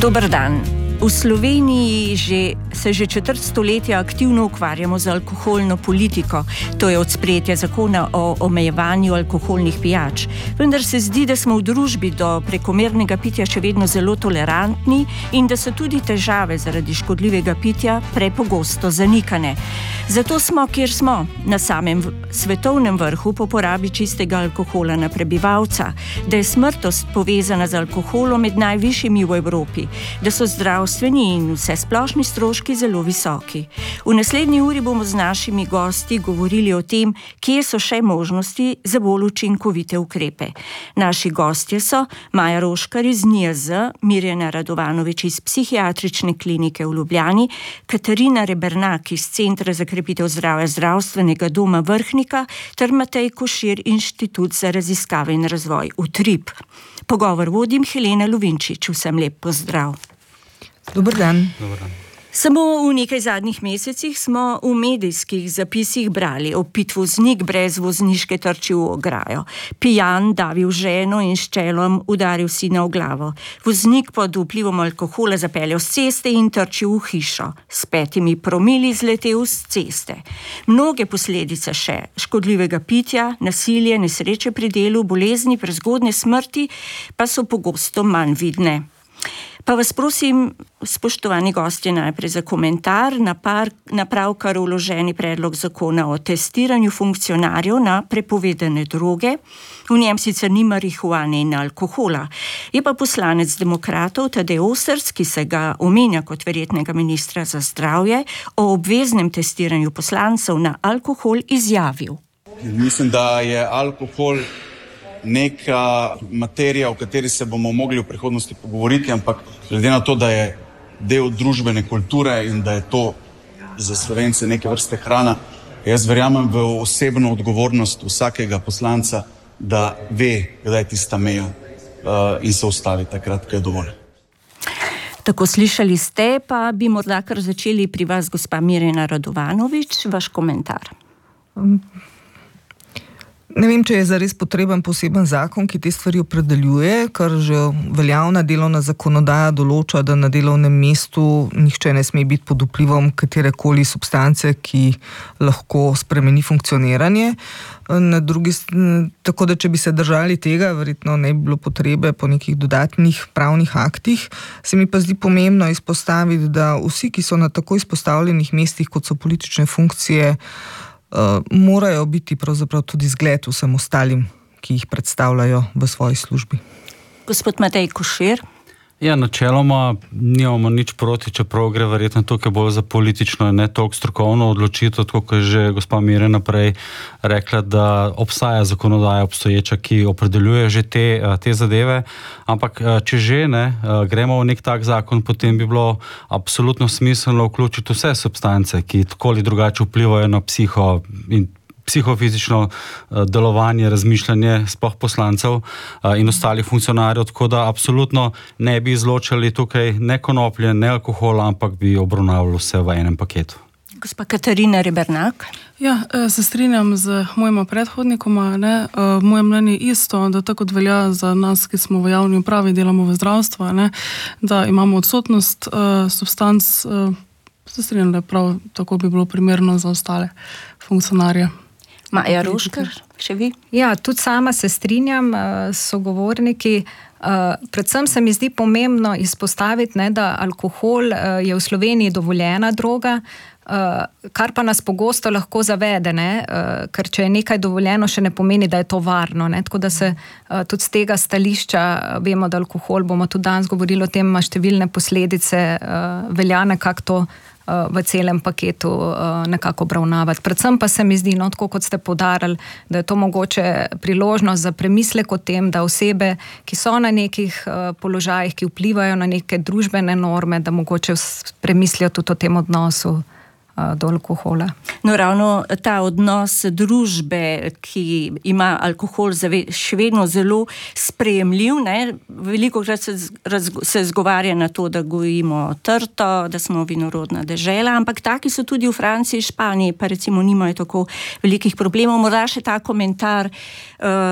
Dober dan. V Sloveniji se že četrt stoletja aktivno ukvarjamo z alkoholno politiko. To je od sprejetja zakona o omejevanju alkoholnih pijač. Vendar se zdi, da smo v družbi do prekomernega pitja še vedno zelo tolerantni in da so tudi težave zaradi škodljivega pitja prepogosto zanikane. Zato smo, kjer smo, na samem svetovnem vrhu po porabi čistega alkohola na prebivalca, da je smrtnost povezana z alkoholom med najvišjimi v Evropi, da so zdravstveni in vse splošni stroški zelo visoki. V naslednji uri bomo z našimi gosti govorili o tem, kje so še možnosti za bolj učinkovite ukrepe. Naši gostje so Maja Roškar iz NIJZ, Mirjana Radovanovič iz Psihiatrične klinike v Ljubljani, Katarina Rebernak iz Centra za krepitev zdravja Zdravstvenega doma Vrhnika ter Matej Košir, Inštitut za raziskave in razvoj Utrip. Pogovor vodim Helena Lovinčič. Vsem lep pozdrav. Dober dan. Samo v nekaj zadnjih mesecih smo v medijskih zapisih brali: opit voznik brez vozniške trči v ograjo, pijan davil ženo in s čelom udaril sina v glavo, voznik pod vplivom alkohola zapeljal s ceste in trčil v hišo, s 5 promili zletel s ceste. Mnoge posledice še škodljivega pitja, nasilje, nesreče pri delu, bolezni, prezgodnje smrti pa so pogosto manj vidne. Pa vas prosim, spoštovani gostje, najprej za komentar na pravkar vloženi predlog zakona o testiranju funkcionarjev na prepovedane droge. V njem sicer ni marihuane in alkohola. Je pa poslanec demokratov Tadej Ostrc, ki se ga omenja kot verjetnega ministra za zdravje, o obveznem testiranju poslancev na alkohol izjavil. Mislim, da je alkohol neka materija, o kateri se bomo mogli v prihodnosti pogovoriti, ampak glede na to, da je del družbene kulture in da je to za Slovence neke vrste hrana, jaz verjamem v osebno odgovornost vsakega poslanca, da ve, kdaj je tista meja in se ustavi takrat, ko je dovolj. Tako slišali ste, pa bi morda kar začeli pri vas, gospa Mirjana Radovanovič, vaš komentar. Ne vem, če je zares potreben poseben zakon, ki te stvari opredeljuje, ker že veljavna delovna zakonodaja določa, da na delovnem mestu nihče ne sme biti pod vplivom katerekoli substance, ki lahko spremeni funkcioniranje. Tako da, če bi se držali tega, verjetno ne bi bilo potrebe po nekih dodatnih pravnih aktih. Se mi pa zdi pomembno izpostaviti, da vsi, ki so na tako izpostavljenih mestih, kot so politične funkcije, morajo biti pravzaprav tudi zgled vsem ostalim, ki jih predstavljajo v svoji službi. Gospod Matej Košir. Ja, načeloma nimamo nič proti, čeprav gre verjetno tukaj bolj za politično in ne toliko strokovno odločitev, tako kot je že gospa Mirjana prej rekla, da obstaja zakonodaja obstoječa, ki opredeljuje že te zadeve, ampak če že gremo v nek tak zakon, potem bi bilo absolutno smiselno vključiti vse substance, ki tako ali drugače vplivajo na psihofizično delovanje, razmišljanje sploh poslancev in ostalih funkcionarjev, tako da absolutno ne bi izločali tukaj ne konoplje, ne alkohola, ampak bi obravnavali vse v enem paketu. Gospa Katarina Rebernak. Ja, se strinjam z mojima predhodnikoma. Moje mnenje je isto, da tako velja za nas, ki smo v javni upravi, delamo v zdravstvu, da imamo odsotnost substanc. Se strinjam, da prav tako bi bilo primerno za ostale funkcionarje. Maja Roškar, še vi? Ja, tudi sama se strinjam s sogovorniki. Predvsem se mi zdi pomembno izpostaviti, da alkohol je v Sloveniji dovoljena droga, kar pa nas pogosto lahko zavede, ker če je nekaj dovoljeno, še ne pomeni, da je to varno. Tako da se tudi z tega stališča vemo, da alkohol, bomo tudi danes govorili o tem, ima številne posledice, velja nekako to v celem paketu nekako obravnavati. Predvsem pa se mi zdi, tako kot ste poudarili, da je to mogoče priložnost za premislek o tem, da osebe, ki so na nekih položajih, ki vplivajo na neke družbene norme, da mogoče premislijo tudi o tem odnosu do alkohola. No, ravno ta odnos družbe, ki ima alkohol še vedno zelo sprejemljiv, velikokrat se zgovarja na to, da gojimo trto, da smo vinorodna dežela, ampak taki so tudi v Franciji, Španiji, pa recimo nimajo tako velikih problemov. Morda še ta komentar,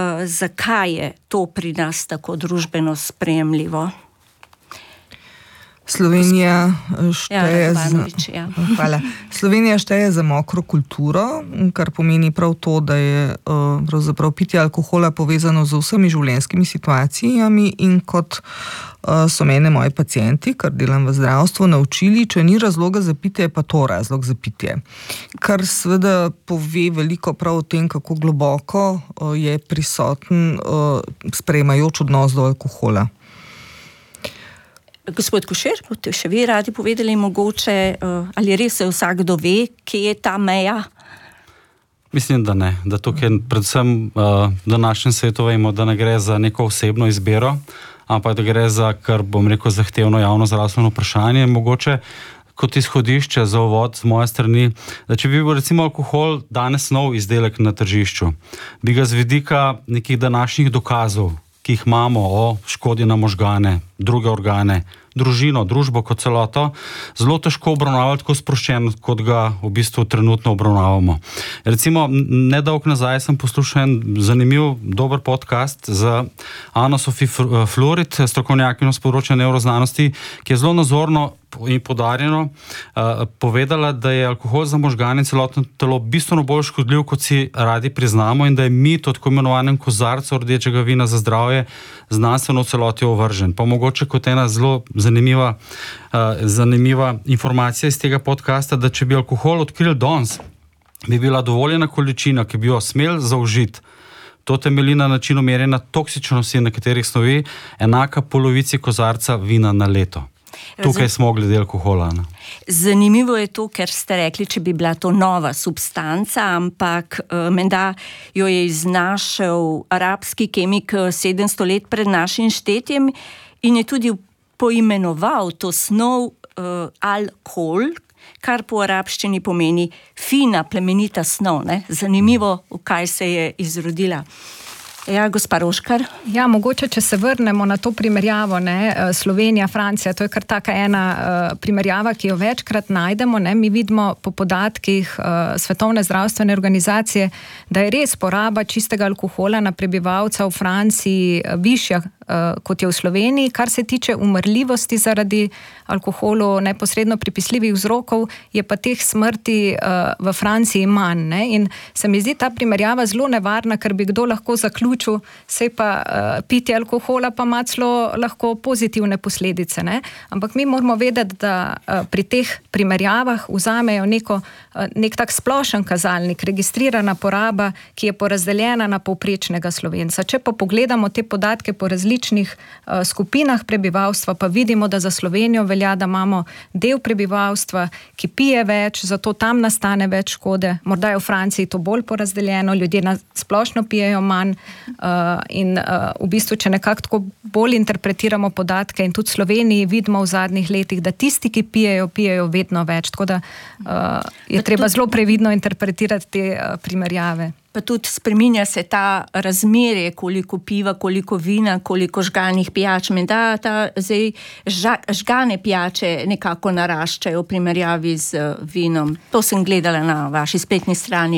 zakaj je to pri nas tako družbeno sprejemljivo? Slovenija šteje Hvala. Slovenija šteje za mokro kulturo, kar pomeni prav to, da je pravzaprav pitje alkohola povezano z vsemi življenjskimi situacijami in kot so mene moji pacienti, kar delam v zdravstvu, naučili, če ni razloga za pitje, je pa to razlog za pitje. Kar seveda pove veliko prav o tem, kako globoko je prisoten sprejemajoč odnos do alkohola. Gospod Košir, boste še vi radi povedali mogoče, ali res se vsakdo ve, kje je ta meja? Mislim, da ne. Da tukaj predvsem v današnjem svetu vemo, da ne gre za neko osebno izbiro, ampak da gre za, kar bom rekel, zahtevno javno zdravstveno vprašanje. Mogoče kot izhodišče za uvod z moje strani, da če bi bil recimo alkohol danes nov izdelek na tržišču, bi ga z vidika nekih današnjih dokazov, ki jih imamo o škodi na možgane, druge organe, družino, družbo kot celoto, zelo težko obravnavati tako sproščeno, kot ga v bistvu trenutno obravnavamo. Recimo, nedolgo nazaj sem poslušal en zanimiv, dober podcast z Anno-Sophie Florid, strokovnjakinjo s področja nevroznanosti, ki je zelo nazorno in poudarjeno povedala, da je alkohol za možgane in celotno telo bistveno bolj škodljiv, kot si radi priznamo, in da je mit o tako imenovanem kozarcu rdečega vina za zdravje znanstveno v celoti ovržen. Pa mogoče kot ena zelo zanimiva informacija iz tega podcasta, da če bi alkohol odkrili danes, bi bila dovoljena količina, ki bi jo smel zaužiti, to temelji na načinu merjenja toksičnosti nekaterih snovi, enaka polovici kozarca vina na leto. Tukaj smo glede alkohola. Ne? Zanimivo je to, ker ste rekli, če bi bila to nova substanca, ampak menda jo je iznašel arabski kemik 700 let pred našim štetjem in je tudi poimenoval to snov alkohol, kar po arabščini pomeni fina, plemenita snov. Ne? Zanimivo, v kaj se je izrodila. Ja, gospa Roškar. Ja, mogoče, če se vrnemo na to primerjavo, ne, Slovenija, Francija, to je kar taka ena primerjava, ki jo večkrat najdemo, ne, mi vidimo po podatkih Svetovne zdravstvene organizacije, da je res poraba čistega alkohola na prebivalca v Franciji višja kot je v Sloveniji. Kar se tiče umrljivosti zaradi alkoholu neposredno pripisljivih vzrokov, je pa teh smrti v Franciji manj. Ne? In se mi zdi ta primerjava zelo nevarna, ker bi kdo lahko zaključil, sej pa pitje alkohola pa ima celo lahko pozitivne posledice. Ne? Ampak mi moramo vedeti, da pri teh primerjavah vzamejo nek tak splošen kazalnik, registrirana poraba, ki je porazdeljena na povprečnega Slovenca. Če pa pogledamo te podatke po različnih skupinah prebivalstva, pa vidimo, da za Slovenijo velja, da imamo del prebivalstva, ki pije več, zato tam nastane več škode. Morda je v Franciji to bolj porazdeljeno, ljudje splošno pijejo manj in v bistvu, če nekako tako bolj interpretiramo podatke in tudi v Sloveniji vidimo v zadnjih letih, da tisti, ki pijejo vedno več. Tako da je treba zelo previdno interpretirati te primerjave. Pa tudi spreminja se ta razmerje, koliko piva, koliko vina, koliko žganih pijač. Menda zdaj žgane pijače nekako naraščajo v primerjavi z vinom. To sem gledala na vaši spletni strani.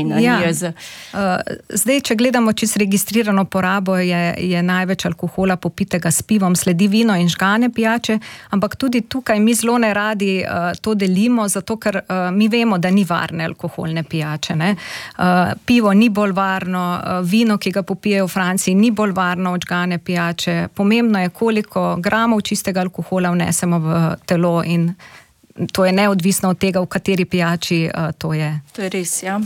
Zdaj, če gledamo čisto registrirano porabo, je največ alkohola popitega s pivom, sledi vino in žgane pijače, ampak tudi tukaj mi zelo ne radi to delimo, zato ker mi vemo, da ni varne alkoholne pijače. Ne? Pivo ni bolj varno, vino, ki ga popijejo v Franciji, ni bolj varno od žgane pijače. Pomembno je, koliko gramov čistega alkohola vnesemo v telo in to je neodvisno od tega, v kateri pijači to je. To je res, ja.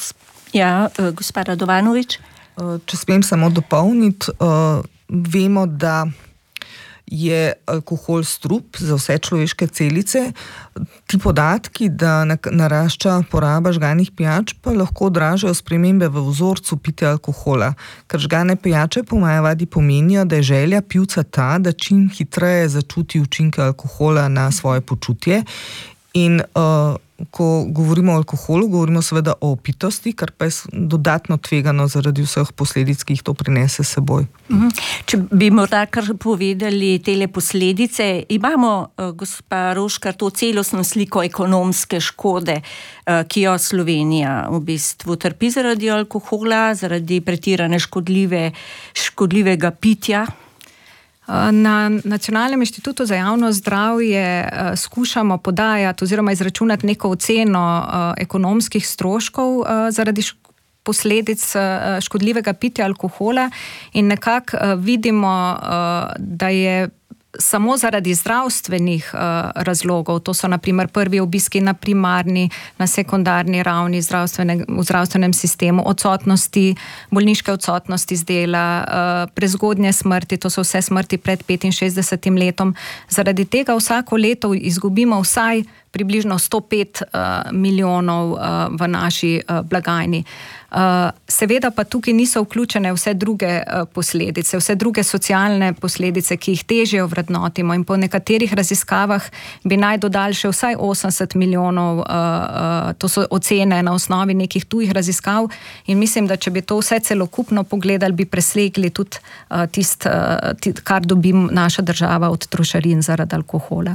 Gospa Radovanovič. Če smem samo dopolniti, vemo, da je alkohol strup za vse človeške celice. Ti podatki, da narašča poraba žganih pijač, pa lahko odražajo spremembe v vzorcu pitja alkohola. Ker žgane pijače po moje vadi pomenijo, da je želja pivca ta, da čim hitreje začuti učinke alkohola na svoje počutje. In ko govorimo o alkoholu, govorimo seveda o opitosti, kar pa je dodatno tvegano zaradi vseh posledic, ki jih to prinese s seboj. Če bi morda kar povedali tele posledice, imamo, gospa Roškar, to celostno sliko ekonomske škode, ki jo Slovenija v bistvu trpi zaradi alkohola, zaradi pretirane škodljivega pitja? Na Nacionalnem inštitutu za javno zdravje skušamo podajati oziroma izračunati neko oceno ekonomskih stroškov zaradi posledic škodljivega pitja alkohola in nekako vidimo, da je samo zaradi zdravstvenih razlogov, to so naprimer prvi obiski na primarni, na sekundarni ravni v zdravstvenem sistemu, odsotnosti, bolniške odsotnosti z dela, prezgodnje smrti, to so vse smrti pred 65 letom. Zaradi tega vsako leto izgubimo vsaj približno 105 milijonov v naši blagajni. Seveda pa tukaj niso vključene vse druge posledice, vse druge socialne posledice, ki jih težje ovrednotimo in po nekaterih raziskavah bi naj dodali še vsaj 80 milijonov, to so ocene na osnovi nekih tujih raziskav in mislim, da če bi to vse celokupno pogledali, bi presegli tudi tisto, kar dobi naša država od trošarin zaradi alkohola.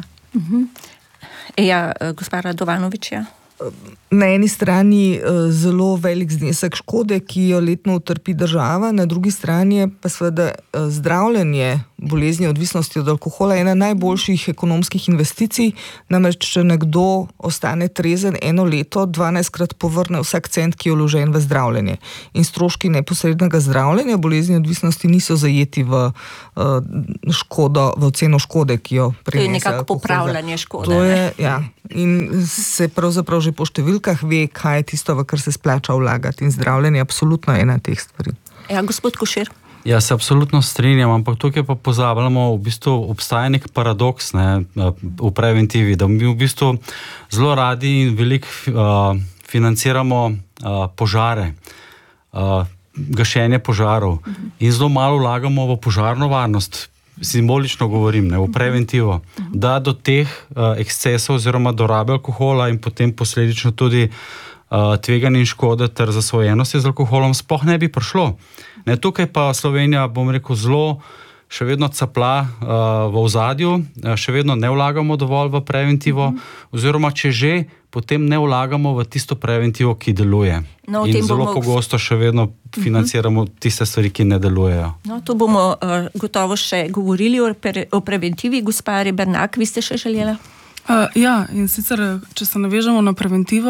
Ja, gospa Radovanovič, ja. Na eni strani zelo velik znesek škode, ki jo letno utrpi država, na drugi strani pa seveda zdravljenje bolezni odvisnosti od alkohola ena najboljših ekonomskih investicij, namreč če nekdo ostane trezen eno leto, 12krat povrne vsak cent, ki je vložen v zdravljenje. In stroški neposrednega zdravljenja bolezni odvisnosti niso zajeti v škodo, v oceno škode, ki jo prinese. To je nekako popravljanje škode. To je, ja. In se pravzaprav že po številkah ve, kaj je tisto, v kar se splača vlagati in zdravljenje je absolutno ena teh stvari. Ja, gospod Košir. Ja, se absolutno strinjam, ampak tukaj pa pozabljamo, v bistvu obstaja nek paradoks v preventivi, da mi v bistvu zelo radi in veliko financiramo požare, gašenje požarov in zelo malo vlagamo v požarno varnost. Simbolično govorim, v preventivo, da do teh ekscesov oziroma do rabe alkohola in potem posledično tudi tveganja in škode ter zasvojenosti z alkoholom sploh ne bi prišlo. Tukaj pa Slovenija, bom rekel, zelo še vedno capla v ozadju, še vedno ne vlagamo dovolj v preventivo, oziroma če že, potem ne vlagamo v tisto preventivo, ki deluje. In zelo pogosto še vedno financiramo tiste stvari, ki ne delujejo. To bomo gotovo še govorili o preventivi. Gospa Rebernak, vi ste še želela? Ja, in sicer, če se navežemo na preventivo,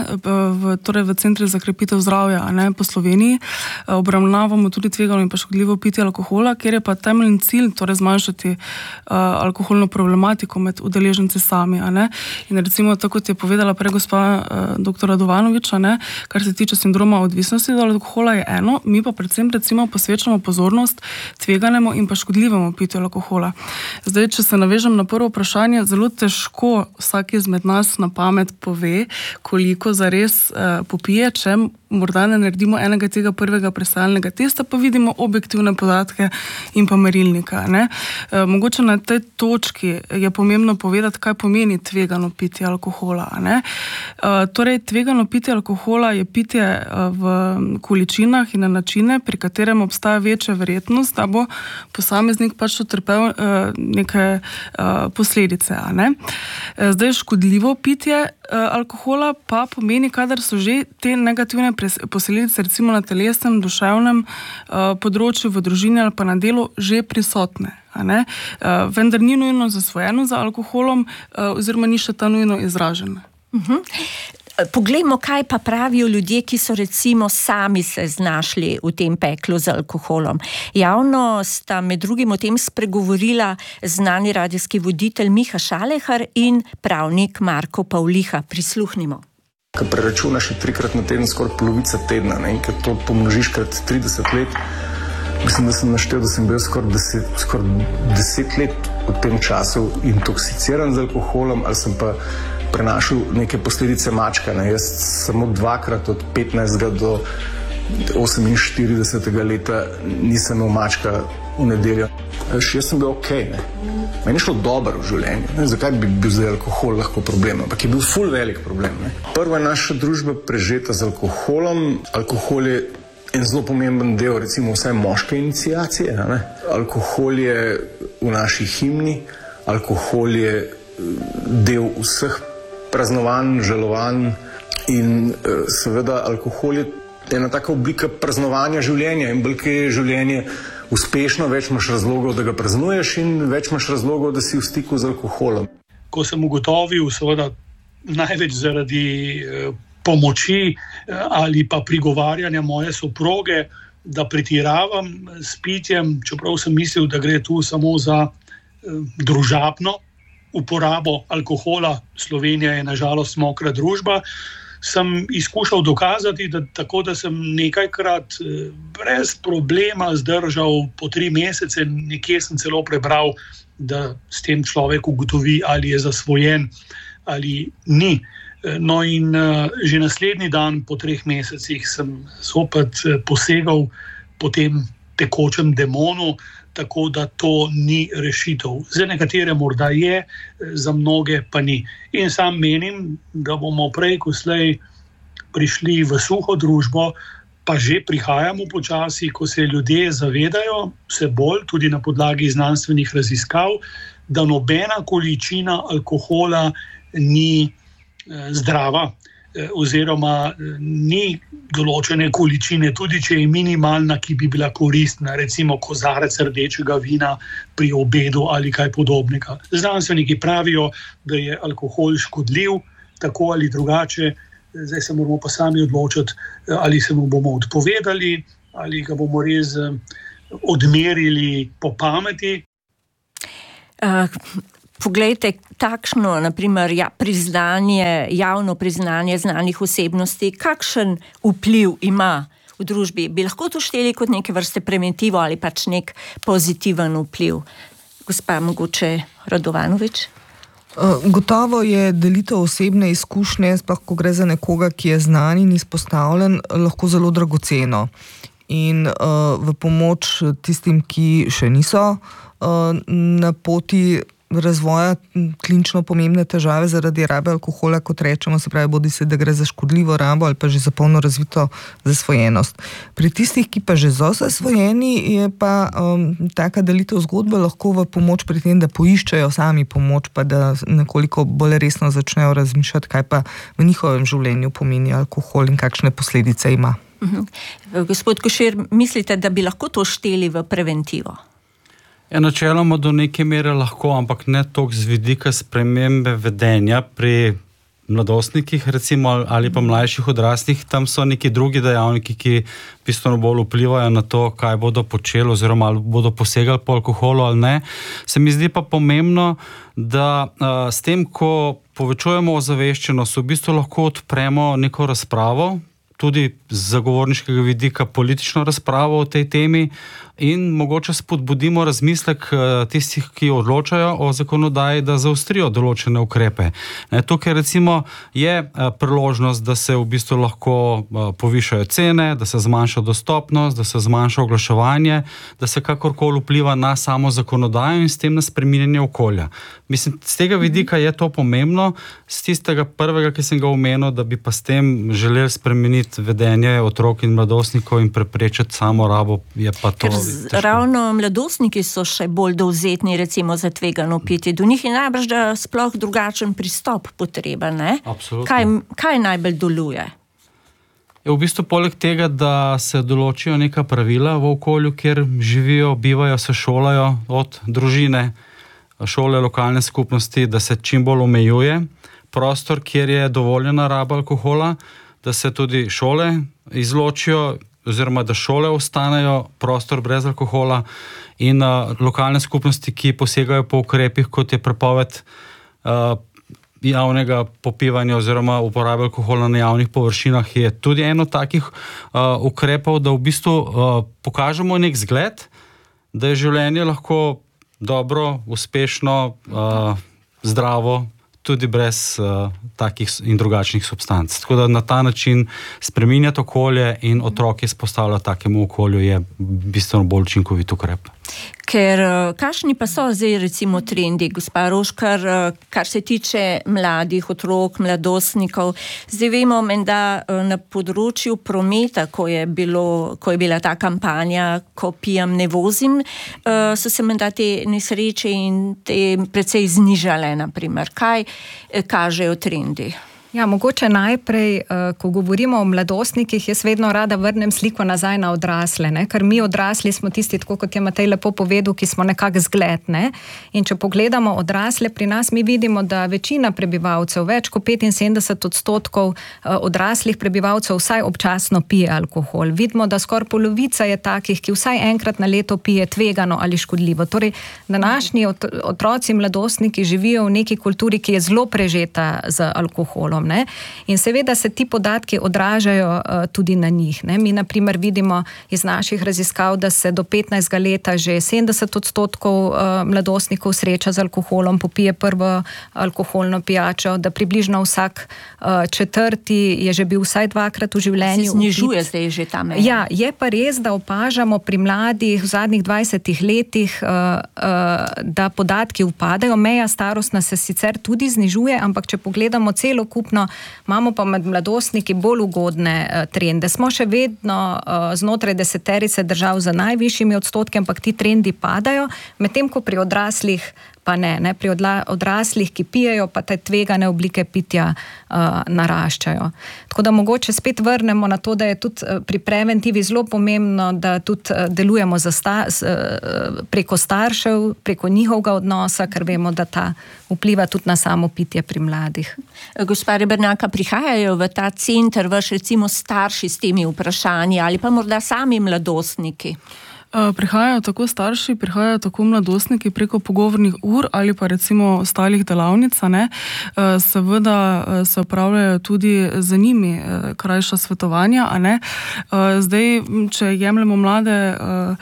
torej v Centri za krepitev zdravja po Sloveniji, obravnavamo tudi tvegano in pa škodljivo pitje alkohola, kjer je pa temeljni cilj torej zmanjšati alkoholno problematiko med udeleženci sami. In recimo, tako kot je povedala prej gospa dr. Radovanovič, kar se tiče sindroma odvisnosti od alkohola je eno, mi pa predvsem recimo posvečamo pozornost tveganemu in pa škodljivemu pitju alkohola. Zdaj, če se navežem na prvo vprašanje, zelo težko vsak izmed nas na pamet pove, koliko zares popije, če morda ne naredimo enega tega prvega presajalnega testa, pa vidimo objektivne podatke in pa merilnika. Mogoče na tej točki je pomembno povedati, kaj pomeni tvegano pitje alkohola. Torej, tvegano pitje alkohola je pitje v količinah in na načine, pri katerem obstaja večja verjetnost, da bo posameznik pač utrpel neke posledice. Zdaj, škodljivo pitje alkohola pa pomeni, kadar so že te negativne posledice recimo na telesnem, duševnem področju, v družini ali pa na delu že prisotne. Vendar ni nujno zasvojeno za alkoholom oziroma ni še ta nujno izražena. Poglejmo, kaj pa pravijo ljudje, ki so recimo sami se znašli v tem peklu z alkoholom. Javno sta med drugim o tem spregovorila znani radijski voditelj Miha Šalehar in pravnik Marko Pavliha. Prisluhnimo. Ko preračunaš 3krat na teden, skoraj polovica tedna, in ko to pomnožiš krat 30 let, mislim, da sem naštel, da sem bil skoraj 10 let v tem času intoksiciran z alkoholom, ali sem pa prenašal neke posledice mačka. Jaz samo 2krat od 15. do 48. leta nisem imel mačka v nedeljo. Jaz sem bil okej. Meni je šlo dobro v življenju. Zakaj bi bil zdaj alkohol lahko problem? Ampak je bil ful velik problem. Prva je naša družba prežeta z alkoholom. Alkohol je en zelo pomemben del, recimo vsaj moške iniciacije. Alkohol je v naši himni, alkohol je del vseh praznovanj, žalovanj in seveda alkohol je ena taka oblika praznovanja življenja in bolj, ki je življenje uspešno, več imaš razlogov, da ga praznuješ in več imaš razlogov, da si v stiku z alkoholom. Ko sem ugotovil, seveda največ zaradi pomoči ali pa prigovarjanja moje soproge, da pretiravam s pitjem, čeprav sem mislil, da gre tu samo za družabno uporabo alkohola. Slovenija je nažalost mokra družba. Sem izkušal dokazati, da sem nekajkrat brez problema zdržal po 3 mesece, nekje sem celo prebral, da s tem človek ugotovi, ali je zasvojen ali ni. No in že naslednji dan po 3 mesecih sem zopet posegal po tem tekočem demonu, tako da to ni rešitev. Za nekatere morda je, za mnoge pa ni. In sam menim, da bomo prej ko slej prišli v suho družbo, pa že prihajamo počasi, ko se ljudje zavedajo, vse bolj tudi na podlagi znanstvenih raziskav, da nobena količina alkohola ni zdrava oziroma ni določene količine, tudi če je minimalna, ki bi bila koristna, recimo kozarec rdečega vina pri obedu ali kaj podobnega. Znanstveniki pravijo, da je alkohol škodljiv, tako ali drugače, zdaj se moramo pa sami odločiti, ali se mu bomo odpovedali, ali ga bomo res odmerili po pameti. Poglejte, takšno, naprimer, javno priznanje znanih osebnosti, kakšen vpliv ima v družbi? Bi lahko to šteli kot neke vrste preventivo ali pač nek pozitiven vpliv? Gospa mogoče Radovanovič? Gotovo je delitev osebne izkušnje, sploh ko gre za nekoga, ki je znan in izpostavljen, lahko zelo dragoceno. In v pomoč tistim, ki še niso na poti razvoja klinično pomembne težave zaradi rabe alkohola, kot rečemo, se pravi, bodi se, da gre za škodljivo rabo ali pa že za polno razvito zasvojenost. Pri tistih, ki pa že so zasvojeni, je pa taka delitev zgodbe lahko v pomoč pri tem, da poiščejo sami pomoč, pa da nekoliko bolj resno začnejo razmišljati, kaj pa v njihovem življenju pomeni alkohol in kakšne posledice ima. Gospod Košir, mislite, da bi lahko to šteli v preventivo? Načeloma do neke mere lahko, ampak ne toliko z vidika spremembe vedenja pri mladostnikih, recimo, ali pa mlajših odraslih. Tam so neki drugi dejavniki, ki bistveno bolj vplivajo na to, kaj bodo počeli oziroma ali bodo posegali po alkoholu ali ne. Se mi zdi pa pomembno, da s tem, ko povečujemo ozaveščenost, v bistvu lahko odpremo neko razpravo, tudi z zagovorniškega vidika politično razpravo o tej temi in mogoče spodbudimo razmislek tistih, ki odločajo o zakonodaji, da zaostrijo določene ukrepe. Tukaj recimo je priložnost, da se v bistvu lahko povišajo cene, da se zmanjša dostopnost, da se zmanjša oglaševanje, da se kakorkoli vpliva na samo zakonodajo in s tem na spreminjanje okolja. Mislim, z tega vidika je to pomembno, z tistega prvega, ki sem ga omenil, da bi pa s tem želeli spremeniti vedenje otrok in mladostnikov in preprečiti samo rabo, je pa to težko. Ravno mladostniki so še bolj dovzetni, recimo, za tvegano pitje. Do njih je najbrž da sploh drugačen pristop potreben, ne? Absolutno. Kaj najbolj deluje? V bistvu poleg tega, da se določijo neka pravila v okolju, kjer živijo, bivajo, se šolajo od družine, šole, lokalne skupnosti, da se čim bolj omejuje prostor, kjer je dovoljena raba alkohola, da se tudi šole izločijo oziroma da šole ostanejo prostor brez alkohola in lokalne skupnosti, ki posegajo po ukrepih, kot je prepoved javnega popivanja oziroma uporabe alkohola na javnih površinah, je tudi eno takih ukrepov, da v bistvu pokažemo nek zgled, da je življenje lahko dobro, uspešno, zdravo, tudi brez takih in drugačnih substanc. Tako da na ta način spreminjati okolje in otroke izpostavljati takemu okolju je bistveno bolj učinkovit ukrep. Ker kakšni pa so zdaj recimo trendi, gospa Roškar, kar se tiče mladih otrok, mladostnikov? Zdaj vemo, da na področju prometa, ko je bila ta kampanja, ko pijem, ne vozim, so se menda te nesreče in te precej znižale, naprimer. Kaj kažejo trendi? Ja, mogoče najprej, ko govorimo o mladostnikih, jaz vedno rada vrnem sliko nazaj na odrasle, ne? Ker mi odrasli smo tisti, tako kot je Matej lepo povedal, ki smo nekako zgled, ne? In če pogledamo odrasle pri nas, mi vidimo, da večina prebivalcev, več kot 75% odraslih prebivalcev vsaj občasno pije alkohol. Vidimo, da skoraj polovica je takih, ki vsaj enkrat na leto pije tvegano ali škodljivo. Torej, današnji otroci, mladostniki živijo v neki kulturi, ki je zelo prežeta z alkoholom. Ne? In seveda se ti podatki odražajo tudi na njih. Ne? Mi na primer vidimo iz naših raziskav, da se do 15. leta že 70% mladostnikov sreča z alkoholom, popije prvo alkoholno pijačo, da približno vsak četrti je že bil vsaj 2-krat v življenju. Se znižuje zdaj že ta meja. Ja, je pa res, da opažamo pri mladih v zadnjih 20 letih, da podatki upadajo. Meja starostna se sicer tudi znižuje, ampak če pogledamo celokupno, imamo pa med mladostniki bolj ugodne trende. Smo še vedno znotraj 10 držav za najvišjimi odstotki, ampak ti trendi padajo, medtem ko pri odraslih pa ne. Pri odraslih, ki pijejo, pa te tvegane oblike pitja naraščajo. Tako da mogoče spet vrnemo na to, da je tudi pri preventivi zelo pomembno, da tudi delujemo preko staršev, preko njihovega odnosa, ker vemo, da ta vpliva tudi na samo pitje pri mladih. Gospa Rebrnjaka, prihajajo v ta center vaš recimo starši s temi vprašanji ali pa morda sami mladostniki? Prihajajo tako starši, prihajajo tako mladostniki preko pogovornih ur ali pa recimo ostalih delavnic, ne. Seveda se opravljajo tudi za njimi krajša svetovanja, a ne. Zdaj, če jemljemo mlade,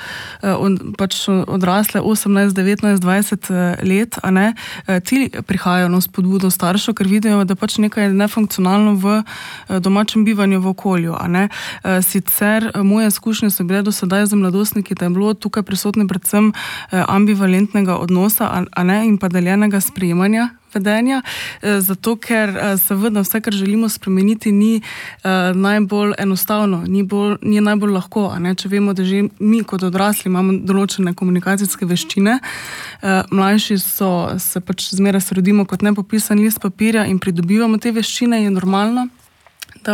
pač odrasle 18, 19, 20 let, a ne, ti prihajajo na spodbudo staršev, ker vidijo, da pač nekaj je nefunkcionalno v domačem bivanju v okolju, a ne. Sicer moje izkušnje so bile do sedaj za mladostniki, da je bilo tukaj prisotno predvsem ambivalentnega odnosa, a ne, in pa deljenega sprejemanja vedenja, zato ker seveda vse, kar želimo spremeniti, ni najbolj enostavno, ni najbolj lahko, a ne, če vemo, da že mi kot odrasli imamo določene komunikacijske veščine, mlajši se pač zmeraj se rodimo kot nepopisan list papirja in pridobivamo te veščine, je normalno, da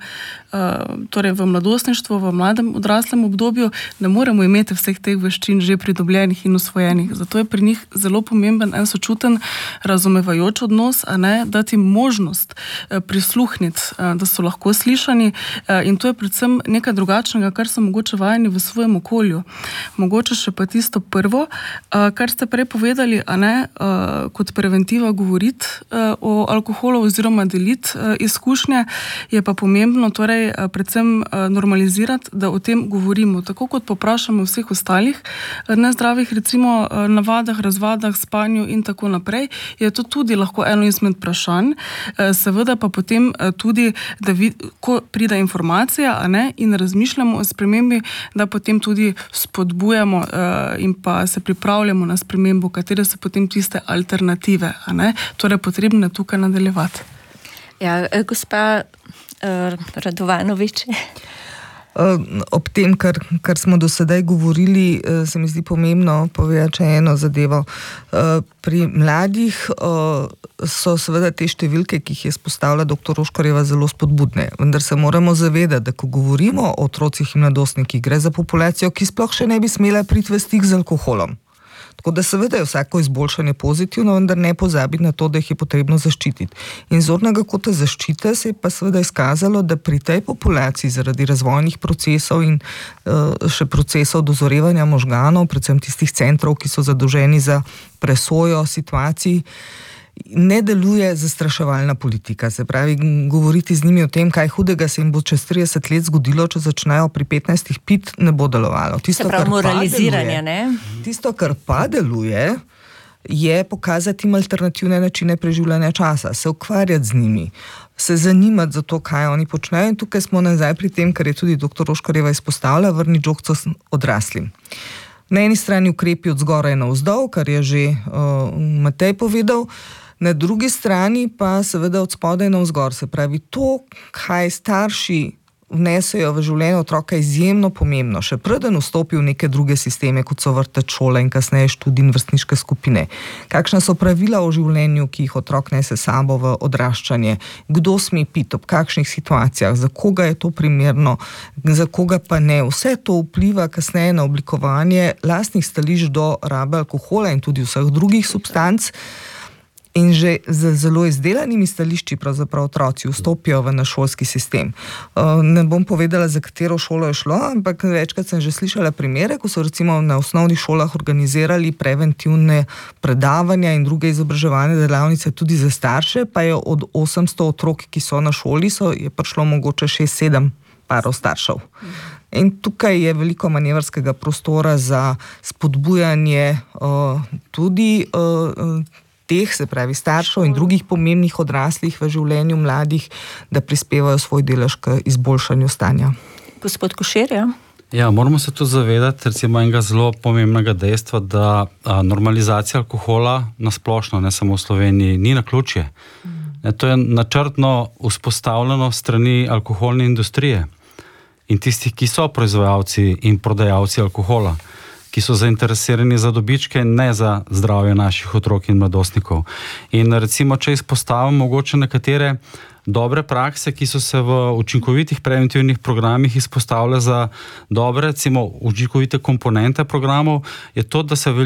v mladostništvu, v mladem odraslem obdobju ne moremo imeti vseh teh veščin že pridobljenih in usvojenih. Zato je pri njih zelo pomemben en sočuten, razumevajoč odnos, a ne, dati možnost prisluhniti, da so lahko slišani, in to je predvsem nekaj drugačnega, kar so mogoče vajeni v svojem okolju. Mogoče še pa tisto prvo, kar ste prej povedali, a ne, kot preventiva govoriti o alkoholu oziroma deliti izkušnje, je pa pomembno torej predvsem normalizirati, da o tem govorimo. Tako kot poprašamo vseh ostalih nezdravih, recimo navadah, razvadah, spanju in tako naprej, je to tudi lahko eno izmed vprašanj. Seveda pa potem tudi, da ko pride informacija, a ne, in razmišljamo o spremembi, da potem tudi spodbujamo in pa se pripravljamo na spremembo, katere so potem tiste alternative, a ne. Torej potrebno je tukaj nadaljevati. Ja, gospa Radovanovič. Ob tem, kar smo do sedaj govorili, se mi zdi pomembno povedati eno zadevo. Pri mladih so seveda te številke, ki jih je izpostavila dr. Roškarjeva, zelo spodbudne. Vendar se moramo zavedati, da ko govorimo o otrocih in mladostnikih, gre za populacijo, ki sploh še ne bi smela priti v stik z alkoholom. Tako da seveda je vsako izboljšanje pozitivno, vendar ne pozabiti na to, da jih je potrebno zaščititi. In zornega kota zaščite se je pa seveda izkazalo, da pri tej populaciji zaradi razvojnih procesov in še procesov dozorevanja možganov, predvsem tistih centrov, ki so zadolženi za presojo situacij, ne deluje zastraševalna politika. Se pravi, govoriti z njimi o tem, kaj hudega se jim bo čez 30 let zgodilo, če začnejo pri 15 pit, ne bo delovalo. Se pravi, moraliziranje, ne? Tisto, kar pa deluje, je pokazati jim alternativne načine preživljanja časa, se ukvarjati z njimi, se zanimati za to, kaj oni počnejo, in tukaj smo nazaj pri tem, kar je tudi dr. Roškarjeva izpostavila, vrni žogco odraslim. Na eni strani ukrepi od zgoraj navzdol, kar je že Matej povedal, na drugi strani pa seveda od spodaj navzgor, se pravi to, kaj starši vnesejo v življenje otroka izjemno pomembno, še preden vstopi v neke druge sisteme, kot so vrtec, šola in kasneje študij in vrstniške skupine. Kakšna so pravila o življenju, ki jih otrok nese sabo v odraščanje, kdo sme piti, ob kakšnih situacijah, za koga je to primerno, za koga pa ne. Vse to vpliva kasneje na oblikovanje lastnih stališč do rabe alkohola in tudi vseh drugih substanc. In že z zelo izdelanimi stališči pravzaprav otroci vstopijo v naš šolski sistem. Ne bom povedala, za katero šolo je šlo, ampak večkrat sem že slišala primere, ko so recimo na osnovnih šolah organizirali preventivne predavanja in druge izobraževalne delavnice tudi za starše, pa je od 800 otrok, ki so na šoli, je prišlo mogoče 6-7 parov staršev. In tukaj je veliko manevrskega prostora za spodbujanje tudi teh, se pravi staršev in drugih pomembnih odraslih v življenju mladih, da prispevajo svoj delež k izboljšanju stanja. Gospod Košir, ja? Ja, moramo se tudi zavedati recimo enega zelo pomembnega dejstva, da normalizacija alkohola na splošno, ne samo v Sloveniji, ni naključje. To je načrtno vzpostavljeno strani alkoholne industrije in tistih, ki so proizvajalci in prodajalci alkohola, ki so zainteresirani za dobičke, ne za zdravje naših otrok in mladostnikov. In recimo, če izpostavim mogoče nekatere dobre prakse, ki so se v učinkovitih preventivnih programih izpostavile za dobre, recimo učinkovite komponente programov, je to,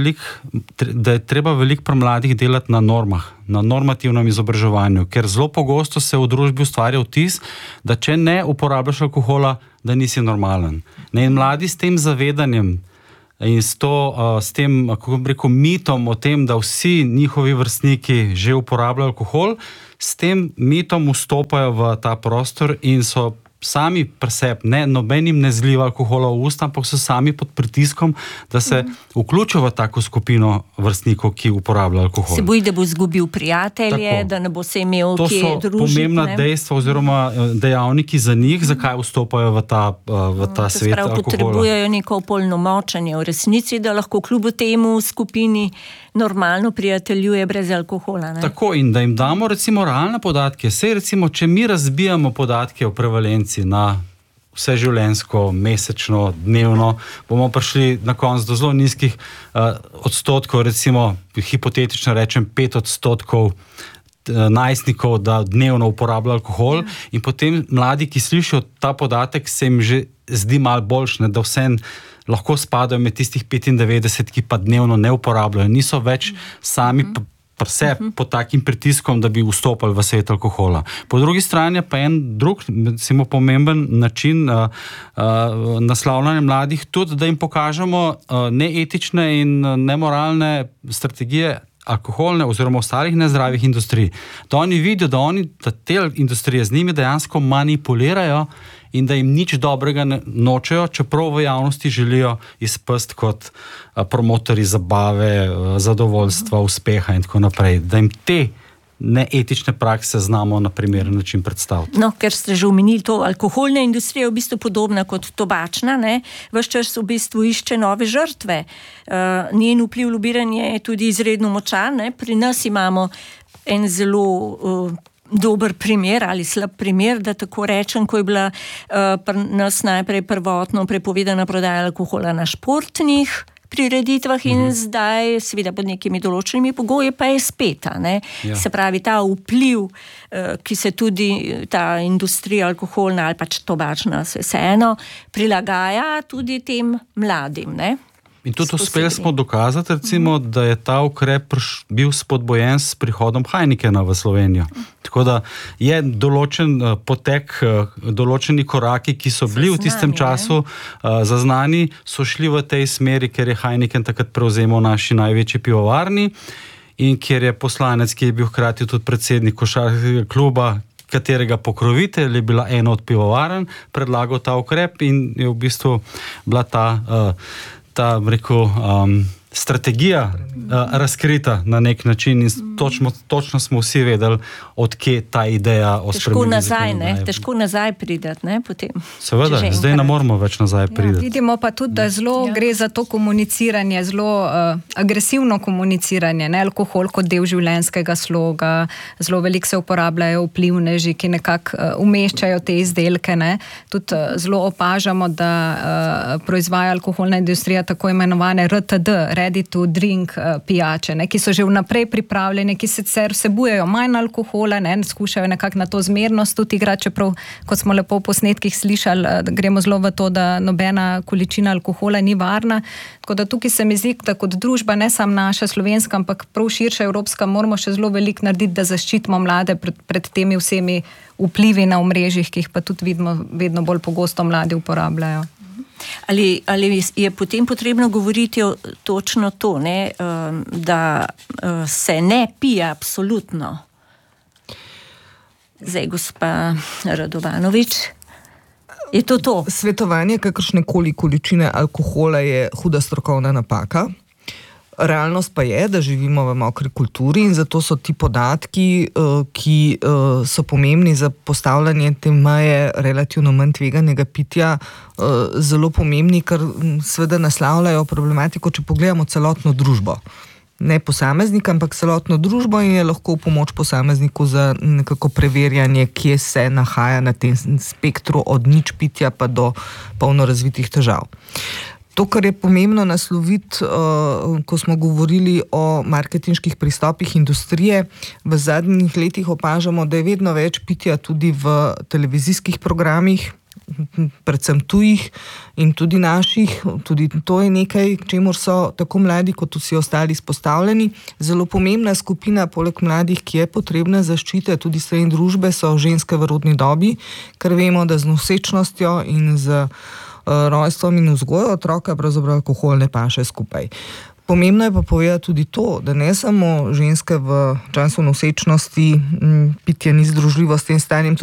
da je treba veliko pri mladih delati na normah, na normativnem izobraževanju, ker zelo pogosto se v družbi ustvarja vtis, da če ne uporabljaš alkohola, da nisi normalen. In mladi s tem zavedanjem in s tem, kako bi rekel, mitom o tem, da vsi njihovi vrstniki že uporabljajo alkohol, s tem mitom vstopajo v ta prostor in so sami pri sebi, nobenim ne zliva alkohola v usta, ampak so sami pod pritiskom, da se vključijo v tako skupino vrstnikov, ki uporabljajo alkohol. Se boji, da bo izgubil prijatelje, tako, da ne bo se imel kje družiti. To so pomembna dejstva oziroma dejavniki za njih, zakaj vstopajo v ta svet alkohola. Potrebujejo neko opolnomočenje v resnici, da lahko kljub temu skupini normalno prijateljuje brez alkohola. Ne? Tako, in da jim damo recimo realne podatke. Sej recimo, če mi razbijamo podatke o prevalenci na vseživljenjsko, mesečno, dnevno, bomo prišli na konec do zelo nizkih odstotkov, recimo hipotetično rečem 5% najstnikov, da dnevno uporablja alkohol, in potem mladi, ki slišijo ta podatek, se jim že zdi malo boljše, da vse lahko spadajo med tistih 95, ki pa dnevno ne uporabljajo. Niso več sami pod takim pritiskom, da bi vstopali v svet alkohola. Po drugi strani pa en drug, recimo pomemben način naslavljanja mladih tudi, da jim pokažemo neetične in nemoralne strategije alkoholne oziroma ostalih nezdravih industrij. Da oni vidijo, da te industrije z njimi dejansko manipulirajo in da jim nič dobrega nočejo, čeprav v javnosti želijo izpasti kot promotori zabave, zadovoljstva, uspeha in tako naprej. Da jim te neetične prakse znamo na primeren način predstaviti. No, ker ste že omenili to, alkoholna industrija je v bistvu podobna kot tobačna, ne? Ves čas v bistvu išče nove žrtve. Njen vpliv lobiranja je tudi izredno močan, ne? Pri nas imamo en zelo dober primer ali slab primer, da tako rečem, ko je bila pri nas najprej prvotno prepovedana prodaja alkohola na športnih prireditvah in zdaj, seveda pod nekimi določenimi pogoji, pa je spet, ne? Ja. Se pravi, ta vpliv, ki se tudi ta industrija alkoholna ali pač tobačna vseeno prilagaja tudi tem mladim, ne? In tudi uspeli smo dokazati, recimo, da je ta ukrep bil spodbojen s prihodom Heinekena v Slovenijo. Tako da je določen potek, določeni koraki, ki so bili v tistem času zaznani, so šli v tej smeri, ker je Heineken takrat prevzemal naši največji pivovarni in ker je poslanec, ki je bil hkrati tudi predsednik košarkarskega kluba, katerega pokrovitelj je bila ena od pivovarn, predlagal ta ukrep in je v bistvu bila ta rekel, strategija razkrita na nek način in točno smo vsi vedeli, odkje ta ideja o spremembi zakonodaje. Težko nazaj prideti, ne, potem. Seveda, zdaj ne moramo več nazaj priti. Vidimo pa tudi, da gre za to komuniciranje, zelo agresivno komuniciranje, ne, alkohol kot del življenjskega sloga, zelo veliko se uporabljajo vplivneži, ki nekako umeščajo te izdelke, ne. Tudi zelo opažamo, da proizvaja alkoholna industrija tako imenovane RTD, ready to drink pijače, ne, ki so že vnaprej pripravljene, ki sicer vsebujejo manj alkohola, ne, skušajo nekako na to zmernost tudi igrati, čeprav, kot smo lepo v posnetkih slišali, gremo zelo v to, da nobena količina alkohola ni varna. Tako da tukaj se mi zdi, da kot družba, ne samo naša slovenska, ampak prav širša evropska, moramo še zelo veliko narediti, da zaščitimo mlade pred temi vsemi vplivi na omrežjih, ki jih pa tudi vidimo vedno bolj pogosto mladi uporabljajo. Ali je potem potrebno govoriti točno to, ne, da se ne pije absolutno? Zdaj, gospa Radovanovič, je to? Svetovanje kakršnekoli količine alkohola je huda strokovna napaka. Realnost pa je, da živimo v mokri kulturi in zato so ti podatki, ki so pomembni za postavljanje te meje relativno manj tveganega pitja, zelo pomembni, ker seveda naslavljajo problematiko, če pogledamo celotno družbo. Ne posameznika, ampak celotno družbo in je lahko v pomoč posamezniku za nekako preverjanje, kje se nahaja na tem spektru od nič pitja pa do polno razvitih težav. To, kar je pomembno nasloviti, ko smo govorili o marketinških pristopih industrije, v zadnjih letih opažamo, da je vedno več pitja tudi v televizijskih programih, predvsem tujih in tudi naših. Tudi to je nekaj, čemur so tako mladi kot vsi ostali izpostavljeni. Zelo pomembna skupina, poleg mladih, ki je potrebna zaščite, tudi strani družbe, so ženske v rodni dobi, ker vemo, da z nosečnostjo in z rojstvom in vzgojo otroka pravzaprav alkohol ne paše skupaj. Pomembno je pa povedati tudi to, da ne samo ženske v času nosečnosti pitje ni združljivo s tem stanjem,